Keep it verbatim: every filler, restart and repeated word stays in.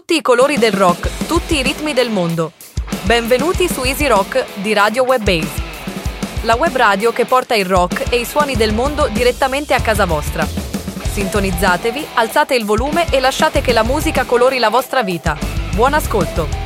Tutti i colori del rock, tutti i ritmi del mondo. Benvenuti su Easy Rock di Radio Webbase, la web radio che porta il rock e i suoni del mondo direttamente a casa vostra. Sintonizzatevi, alzate il volume e lasciate che la musica colori la vostra vita. Buon ascolto!